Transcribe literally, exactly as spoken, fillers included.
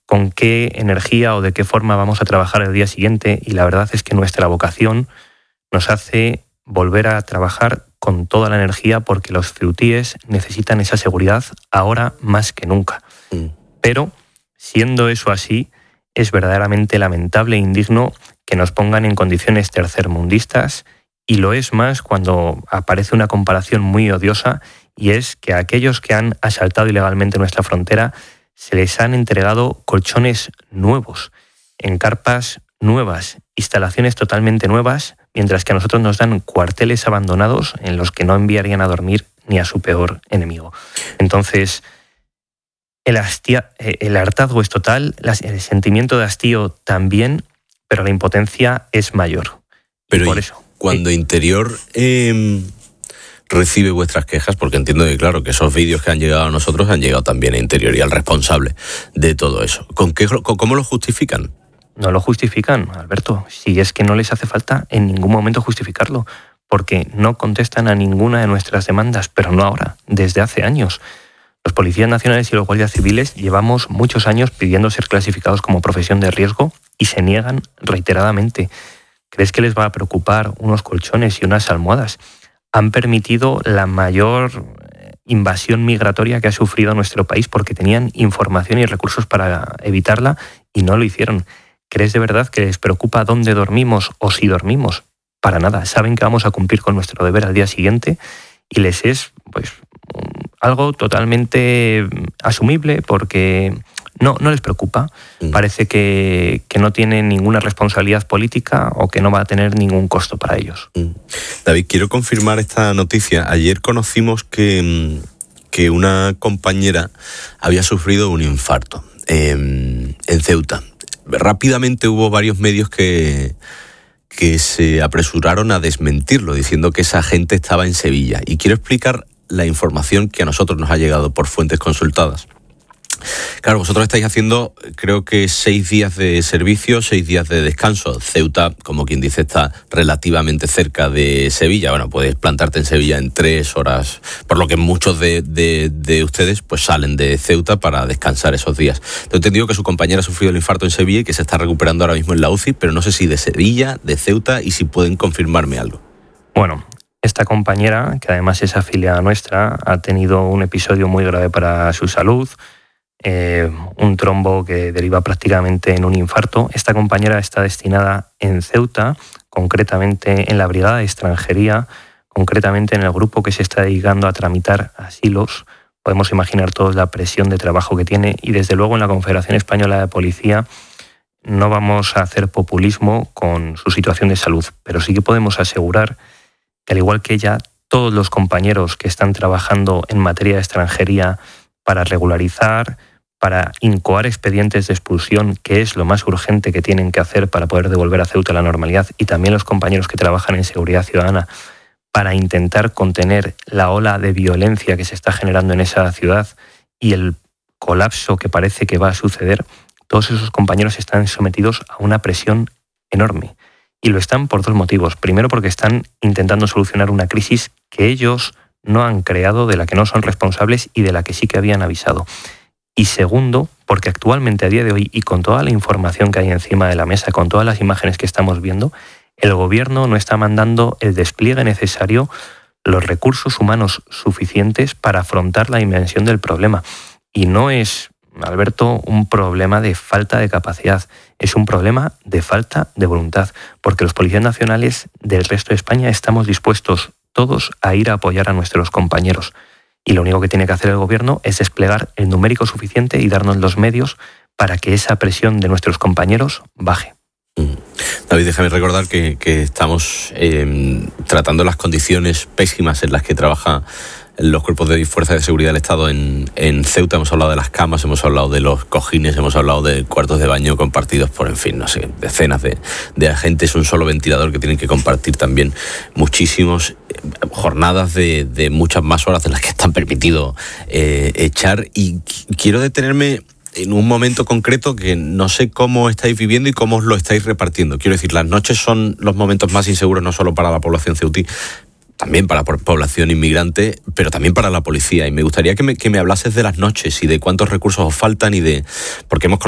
con qué energía o de qué forma vamos a trabajar el día siguiente, y la verdad es que nuestra vocación nos hace volver a trabajar con toda la energía, porque los ceutíes necesitan esa seguridad ahora más que nunca. Mm. Pero, siendo eso así, es verdaderamente lamentable e indigno que nos pongan en condiciones tercermundistas, y lo es más cuando aparece una comparación muy odiosa, y es que a aquellos que han asaltado ilegalmente nuestra frontera se les han entregado colchones nuevos, en carpas nuevas, instalaciones totalmente nuevas, mientras que a nosotros nos dan cuarteles abandonados en los que no enviarían a dormir ni a su peor enemigo. Entonces, el, hastia, el hartazgo es total, el sentimiento de hastío también, pero la impotencia es mayor. Pero y por eso, cuando ¿sí? Interior eh, recibe vuestras quejas, porque entiendo que claro que esos vídeos que han llegado a nosotros han llegado también a Interior y al responsable de todo eso, ¿con qué, con, ¿cómo lo justifican? No lo justifican, Alberto, si es que no les hace falta en ningún momento justificarlo, porque no contestan a ninguna de nuestras demandas, pero no ahora, desde hace años. Los policías nacionales y los guardias civiles llevamos muchos años pidiendo ser clasificados como profesión de riesgo y se niegan reiteradamente. ¿Crees que les va a preocupar unos colchones y unas almohadas? Han permitido la mayor invasión migratoria que ha sufrido nuestro país porque tenían información y recursos para evitarla y no lo hicieron. ¿Crees de verdad que les preocupa dónde dormimos o si dormimos? Para nada. Saben que vamos a cumplir con nuestro deber al día siguiente y les es pues algo totalmente asumible porque no, no les preocupa. Mm. Parece que, que no tienen ninguna responsabilidad política o que no va a tener ningún costo para ellos. Mm. David, quiero confirmar esta noticia. Ayer conocimos que, que una compañera había sufrido un infarto eh, en Ceuta. Rápidamente hubo varios medios que, que se apresuraron a desmentirlo, diciendo que esa gente estaba en Sevilla. Y quiero explicar la información que a nosotros nos ha llegado por fuentes consultadas. Claro, vosotros estáis haciendo, creo que seis días de servicio, seis días de descanso. Ceuta, como quien dice, está relativamente cerca de Sevilla. Bueno, puedes plantarte en Sevilla en tres horas, por lo que muchos de, de, de ustedes pues salen de Ceuta para descansar esos días. Tengo entendido que su compañera ha sufrido el infarto en Sevilla y que se está recuperando ahora mismo en la U C I, pero no sé si de Sevilla, de Ceuta, y si pueden confirmarme algo. Bueno, esta compañera, que además es afiliada nuestra, ha tenido un episodio muy grave para su salud. Eh, un trombo que deriva prácticamente en un infarto. Esta compañera está destinada en Ceuta, concretamente en la Brigada de Extranjería, concretamente en el grupo que se está dedicando a tramitar asilos. Podemos imaginar todos la presión de trabajo que tiene y desde luego en la Confederación Española de Policía no vamos a hacer populismo con su situación de salud, pero sí que podemos asegurar que al igual que ella, todos los compañeros que están trabajando en materia de extranjería para regularizar, para incoar expedientes de expulsión, que es lo más urgente que tienen que hacer para poder devolver a Ceuta la normalidad, y también los compañeros que trabajan en seguridad ciudadana para intentar contener la ola de violencia que se está generando en esa ciudad y el colapso que parece que va a suceder, todos esos compañeros están sometidos a una presión enorme. Y lo están por dos motivos. Primero, porque están intentando solucionar una crisis que ellos no han creado, de la que no son responsables y de la que sí que habían avisado. Y segundo, porque actualmente a día de hoy y con toda la información que hay encima de la mesa, con todas las imágenes que estamos viendo, el gobierno no está mandando el despliegue necesario, los recursos humanos suficientes para afrontar la dimensión del problema. Y no es, Alberto, un problema de falta de capacidad, es un problema de falta de voluntad, porque los policías nacionales del resto de España estamos dispuestos todos a ir a apoyar a nuestros compañeros. Y lo único que tiene que hacer el gobierno es desplegar el numérico suficiente y darnos los medios para que esa presión de nuestros compañeros baje. David, déjame recordar que, que estamos eh, tratando las condiciones pésimas en las que trabaja los cuerpos de fuerzas de seguridad del Estado en, en Ceuta. Hemos hablado de las camas, hemos hablado de los cojines, hemos hablado de cuartos de baño compartidos por, en fin, no sé, decenas de, de agentes, un solo ventilador que tienen que compartir también muchísimos, jornadas de, de muchas más horas de las que están permitido eh, echar. Y quiero detenerme en un momento concreto que no sé cómo estáis viviendo y cómo os lo estáis repartiendo. Quiero decir, las noches son los momentos más inseguros no solo para la población ceutí, también para la población inmigrante, pero también para la policía. Y me gustaría que me, que me hablases de las noches y de cuántos recursos os faltan y de... porque hemos